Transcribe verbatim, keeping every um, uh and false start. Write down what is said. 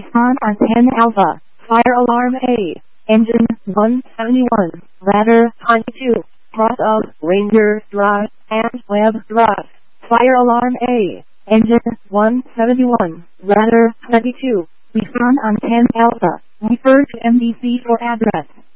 Respawn on ten Alpha. Fire alarm A. Engine one seventy-one. Ladder twenty-two. Cross of Ranger Drive and Web Drive. Fire alarm A. Engine one seventy-one. Ladder twenty-two. Respawn on ten Alpha. Refer to M D C for address.